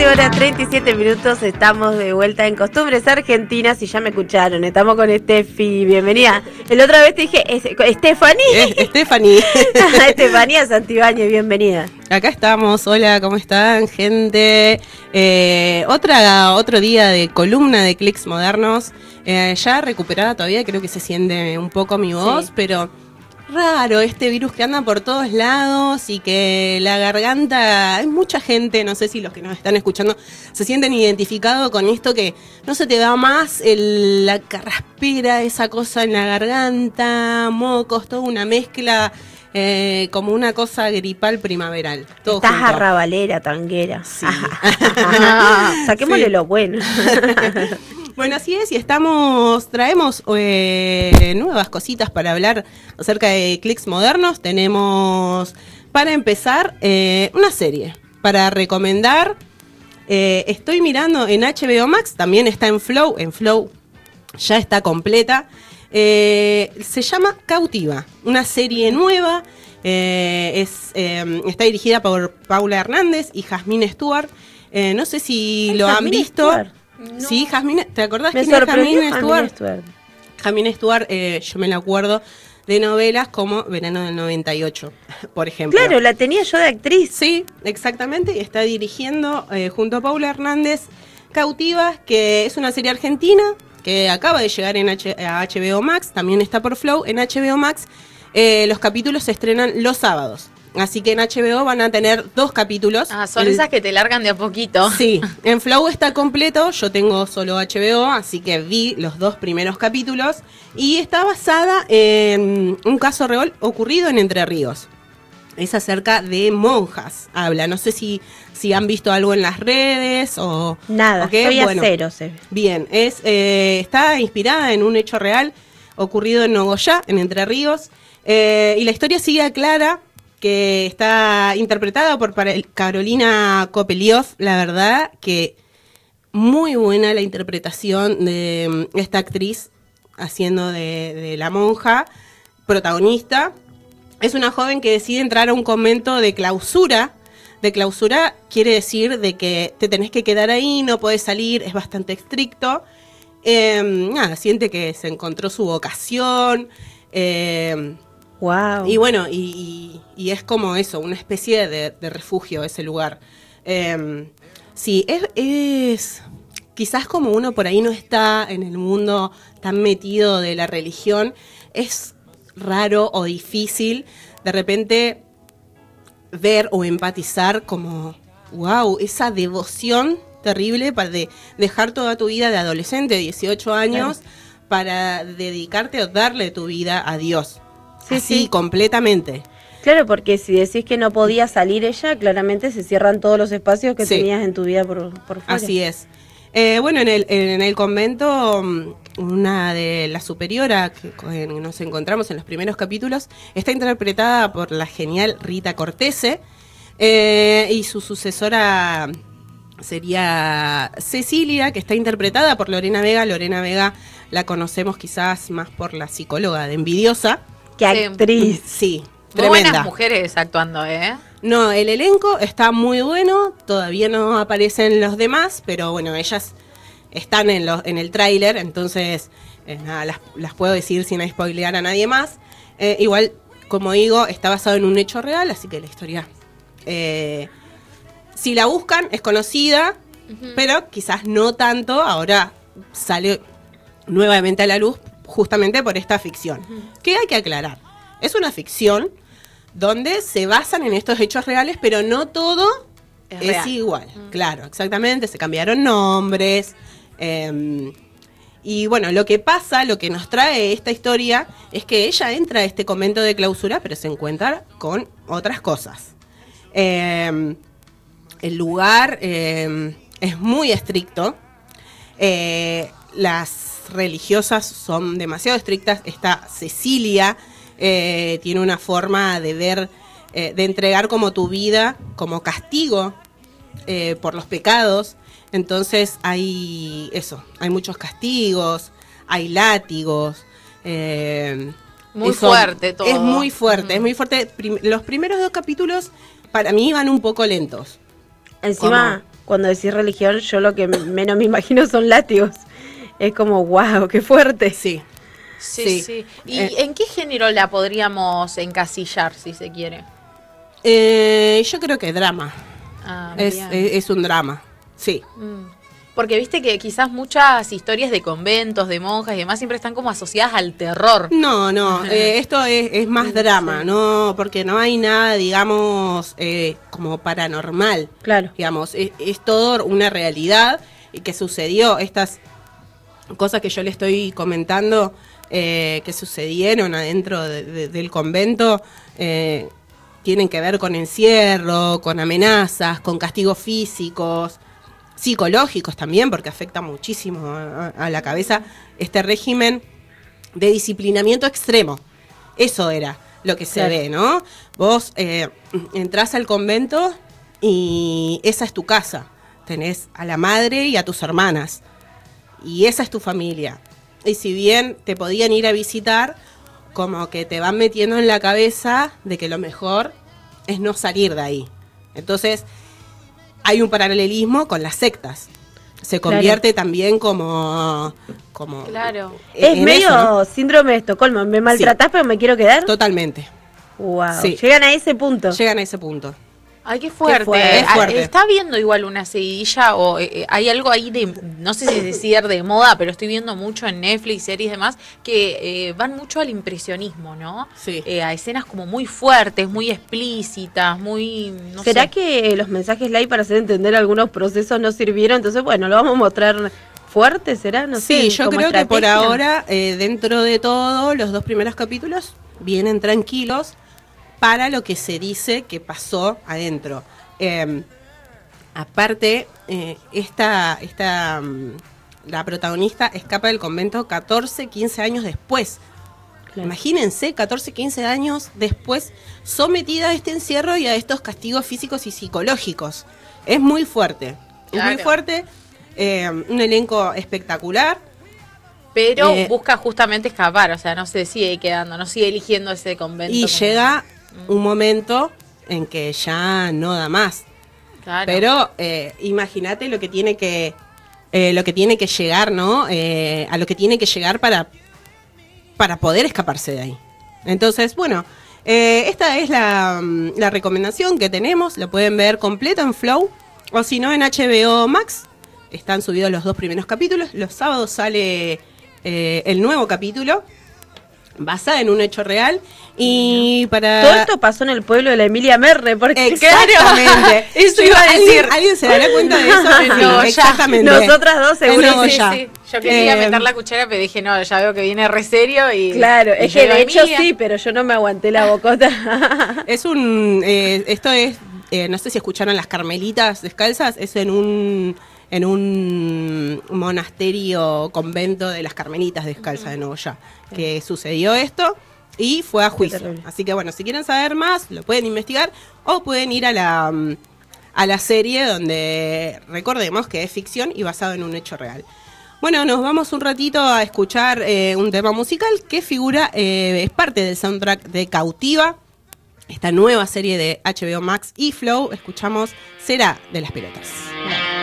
horas 37 minutos, estamos de vuelta en Costumbres Argentinas y ya me escucharon, estamos con Estefi, bienvenida. El otra vez te dije, ¿Stephanie? Stephanie. Estefanía Santibáñez, bienvenida. Acá estamos, hola, ¿cómo están, gente? Otro día de columna de Clics Modernos, ya recuperada todavía, creo que se siente un poco mi voz, sí. Pero raro este virus que anda por todos lados y que la garganta, hay mucha gente, no sé si los que nos están escuchando se sienten identificados con esto que no se te da más la carraspera, esa cosa en la garganta, mocos, toda una mezcla, como una cosa gripal primaveral. Todo Estás junto. arrabalera, tanguera. Sí. Saquémosle Sí. lo bueno. Bueno, así es, y traemos nuevas cositas para hablar acerca de Clics Modernos. Tenemos, para empezar, una serie para recomendar. Estoy mirando en HBO Max, también está en Flow ya está completa. Se llama Cautiva, una serie nueva. Está dirigida por Paula Hernández y Jasmine Stewart. No sé si lo han visto. Stewart. No. Sí, Jasmine, ¿te acordás Me quién es sorprendió Jasmine Stewart? Jasmine Stewart, yo me la acuerdo de novelas como Verano del 98, por ejemplo. Claro, la tenía yo de actriz. Sí, exactamente, y está dirigiendo junto a Paula Hernández Cautiva, que es una serie argentina que acaba de llegar a HBO Max, también está por Flow. En HBO Max los capítulos se estrenan los sábados. Así que en HBO van a tener 2 capítulos. Ah, son esas que te largan de a poquito. Sí, en Flow está completo, yo tengo solo HBO, así que vi los 2 primeros capítulos. Y está basada en un caso real ocurrido en Entre Ríos. Es acerca de monjas, habla. No sé si han visto algo en las redes o... Nada, estoy a cero. Bien, está inspirada en un hecho real ocurrido en Nogoyá, en Entre Ríos. Y la historia sigue a Clara, que está interpretada por Carolina Kopelioff. La verdad que muy buena la interpretación de esta actriz haciendo de la monja protagonista. Es una joven que decide entrar a un convento de clausura. De clausura quiere decir de que te tenés que quedar ahí, no podés salir, es bastante estricto. Siente que se encontró su vocación. Wow. Y bueno, y es como eso, una especie de refugio ese lugar. Sí, es quizás como uno por ahí no está en el mundo tan metido de la religión, es raro o difícil de repente ver o empatizar como, wow, esa devoción terrible para dejar toda tu vida de adolescente, 18 años, claro, para dedicarte o darle tu vida a Dios. Sí, así, sí, completamente. Claro, porque si decís que no podía salir ella, claramente se cierran todos los espacios que tenías en tu vida por fuera. Así es. Bueno, en el convento, una de las superioras que nos encontramos en los primeros capítulos está interpretada por la genial Rita Cortese, y su sucesora sería Cecilia, que está interpretada por Lorena Vega. Lorena Vega la conocemos quizás más por la psicóloga de Envidiosa. ¡Qué actriz! Sí, muy tremenda. Buenas mujeres actuando, ¿eh? No, el elenco está muy bueno, todavía no aparecen los demás, pero bueno, ellas están en el tráiler, entonces nada, las puedo decir sin spoilear a nadie más. Igual, como digo, está basado en un hecho real, así que la historia, si la buscan, es conocida, pero quizás no tanto. Ahora sale nuevamente a la luz justamente por esta ficción. ¿Qué hay que aclarar? Es una ficción donde se basan en estos hechos reales, pero no todo es igual. Claro, exactamente, se cambiaron nombres. Y bueno, lo que pasa, lo que nos trae esta historia, es que ella entra a este convento de clausura, pero se encuentra con otras cosas. El lugar es muy estricto. Las religiosas son demasiado estrictas. Está Cecilia, tiene una forma de ver, de entregar como tu vida como castigo por los pecados. Entonces hay muchos castigos, hay látigos. Muy fuerte todo. Es muy fuerte, es muy fuerte. Los primeros 2 capítulos para mí van un poco lentos. Encima cuando decís religión, yo lo que menos me imagino son látigos. Es como, wow, qué fuerte. Sí. Sí. ¿Y en qué género la podríamos encasillar, si se quiere? Yo creo que drama. Es un drama, sí. Porque viste que quizás muchas historias de conventos, de monjas y demás siempre están como asociadas al terror. No, esto es más drama, no, porque no hay nada, digamos, como paranormal. Claro. Digamos, es todo una realidad y que sucedió. Estas cosas que yo le estoy comentando, que sucedieron adentro del convento, tienen que ver con encierro, con amenazas, con castigos físicos, psicológicos también, porque afecta muchísimo a la cabeza este régimen de disciplinamiento extremo. Eso era lo que se ve, ¿no? Vos entrás al convento y esa es tu casa. Tenés a la madre y a tus hermanas. Y esa es tu familia. Y si bien te podían ir a visitar, como que te van metiendo en la cabeza de que lo mejor es no salir de ahí. Entonces, hay un paralelismo con las sectas. Se convierte también como claro. Es medio eso, ¿no? Síndrome de Estocolmo. Me maltratás, pero me quiero quedar. Totalmente. Wow. Sí. Llegan a ese punto. Ay, qué fuerte. Es fuerte. Está viendo igual una seguidilla o hay algo ahí de, no sé si decir de moda, pero estoy viendo mucho en Netflix, series y demás, que van mucho al impresionismo, ¿no? Sí. A escenas como muy fuertes, muy explícitas, muy... No ¿Será sé. que los mensajes live para hacer entender algunos procesos no sirvieron? Entonces, bueno, lo vamos a mostrar fuerte, ¿será? No sé. Sí, yo creo que por ahora, dentro de todo, los 2 primeros capítulos vienen tranquilos, para lo que se dice que pasó adentro. Aparte, la protagonista escapa del convento 14, 15 años después. Claro. Imagínense, 14, 15 años después, sometida a este encierro y a estos castigos físicos y psicológicos. Es muy fuerte. Claro. Es muy fuerte. Un elenco espectacular. Pero busca justamente escapar, o sea, no se sigue quedando, no sigue eligiendo ese convento. Y llega un momento en que ya no da más. Claro. Pero imagínate lo que tiene que llegar, ¿no? A lo que tiene que llegar para poder escaparse de ahí. Entonces, bueno, esta es la recomendación que tenemos. Lo pueden ver completo en Flow, o si no en HBO Max. Están subidos los 2 primeros capítulos. Los sábados sale el nuevo capítulo, basada en un hecho real. Y para... Todo esto pasó en el pueblo de la Emilia Merre, porque exactamente. Eso iba a decir. ¿Alguien se dará cuenta de eso? No, sí, exactamente. Nosotras dos seguro. Sí. Yo quería meter la cuchara, pero dije, no, ya veo que viene re serio y... Claro, y es que de hecho sí, pero yo no me aguanté la bocota. Esto es, no sé si escucharon las Carmelitas Descalzas, es en un monasterio, convento de las Carmelitas Descalzas de Nogoyá, que sucedió esto y fue a juicio. Así que bueno, si quieren saber más, lo pueden investigar o pueden ir a la serie, donde recordemos que es ficción y basado en un hecho real. Bueno, nos vamos un ratito a escuchar un tema musical que figura, es parte del soundtrack de Cautiva, esta nueva serie de HBO Max y Flow. Escuchamos Será de las Pelotas.